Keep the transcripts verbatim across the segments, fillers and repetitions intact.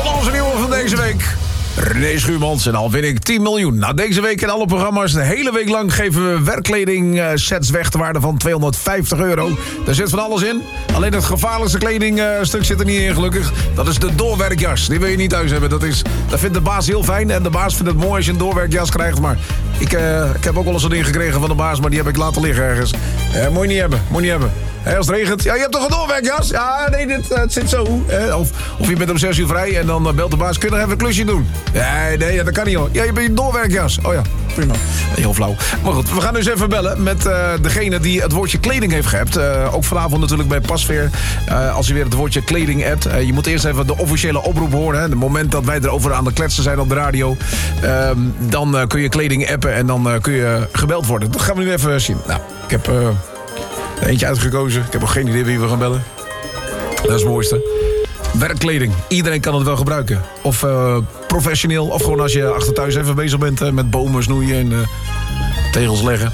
onze nieuwe van deze week. René Schuurmans en al win ik tien miljoen. Nou, deze week in alle programma's, de hele week lang geven we werkkleding uh, sets weg ter waarde van tweehonderdvijftig euro. Daar zit van alles in. Alleen het gevaarlijkste kledingstuk uh, zit er niet in, gelukkig. Dat is de doorwerkjas. Die wil je niet thuis hebben. Dat, is, dat vindt de baas heel fijn. En de baas vindt het mooi als je een doorwerkjas krijgt. Maar ik, uh, ik heb ook wel eens een ding gekregen van de baas, maar die heb ik laten liggen ergens. Uh, moet je niet hebben, moet je niet hebben. He, als het regent, ja, je hebt toch een doorwerkjas? Ja, nee, dit, uh, het zit zo. He, of, of je bent om zes uur vrij en dan uh, belt de baas. Kun je nog even een klusje doen? Nee, nee, dat kan niet hoor. Ja, je bent een doorwerkjas. Oh ja, prima. Heel flauw. Maar goed, we gaan dus even bellen met uh, degene die het woordje kleding heeft geappt. Uh, ook vanavond natuurlijk bij Pasveer. Uh, als je weer het woordje kleding appt. Uh, je moet eerst even de officiële oproep horen. Hè. Het moment dat wij erover aan de kletsen zijn op de radio. Uh, dan uh, kun je kleding appen en dan uh, kun je gebeld worden. Dat gaan we nu even zien. Nou, ik heb... Uh, Eentje uitgekozen. Ik heb nog geen idee wie we gaan bellen. Dat is het mooiste. Werkkleding. Iedereen kan het wel gebruiken. Of uh, professioneel. Of gewoon als je achter thuis even bezig bent uh, met bomen snoeien en uh, tegels leggen.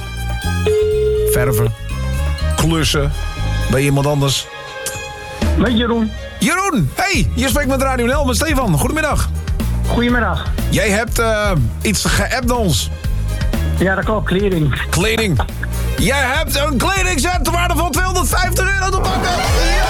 Verven. Klussen. Bij iemand anders. Met Jeroen. Jeroen! Hey! Je spreekt met Radio Nel met Stefan. Goedemiddag. Goedemiddag. Jij hebt uh, iets geappt naar ons. Ja, dat klopt. Kleding. Kleding. Jij hebt een kledingset ter waarde van tweehonderdvijftig euro te pakken. Ja!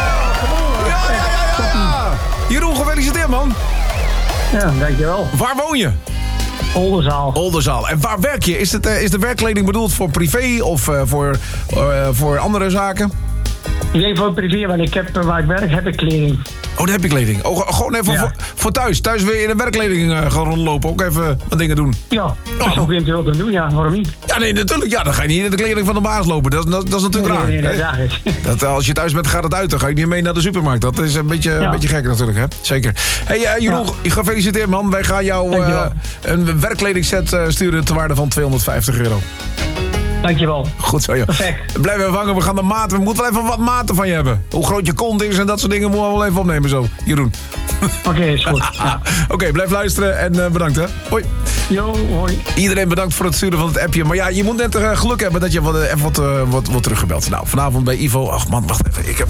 Ja, ja, ja, ja, ja. Jeroen, gefeliciteerd, man. Ja, dankjewel. Waar woon je? Oldenzaal. Oldenzaal. En waar werk je? Is, het, uh, is de werkkleding bedoeld voor privé of uh, voor, uh, voor andere zaken? Nee, voor privé, want ik heb, waar ik werk heb ik kleding. Oh, dan heb je kleding. Oh, gewoon even ja. voor, voor thuis. Thuis wil je in de werkkleding uh, gaan rondlopen. Ook even wat dingen doen. Ja, dat is ook eventueel te doen. Ja, waarom niet? Ja, nee, natuurlijk. Ja, dan ga je niet in de kleding van de baas lopen. Dat, dat, dat is natuurlijk raar. Nee, nee, nee, nee, dat, als je thuis bent, gaat het uit. Dan ga je niet mee naar de supermarkt. Dat is een beetje, ja. een beetje gek natuurlijk, hè? Zeker. Hey, uh, Jeroen, ja. gefeliciteerd, man. Wij gaan jou uh, een werkkledingset uh, sturen ter waarde van tweehonderdvijftig euro. Dankjewel. Goed zo, joh. Perfect. Blijf even hangen, we gaan de maten. We moeten wel even wat maten van je hebben. Hoe groot je kont is en dat soort dingen moeten we wel even opnemen zo. Jeroen. Oké, okay, is goed. Ja. Oké, okay, blijf luisteren en uh, bedankt, hè. Hoi. Jo, hoi. Iedereen bedankt voor het sturen van het appje. Maar ja, je moet net uh, geluk hebben dat je wat, even wat, uh, wat, wat teruggebeld. Nou, vanavond bij Ivo. Ach man, wacht even. Ik heb...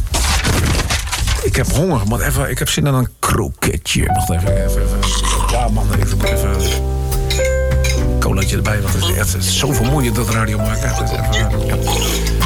Ik heb honger, man. Even, ik heb zin in een kroketje. Wacht even, even, even. Ja, man, ik moet even... Colaatje erbij, want het is echt zo vermoeiend dat radio maken. Even, ja.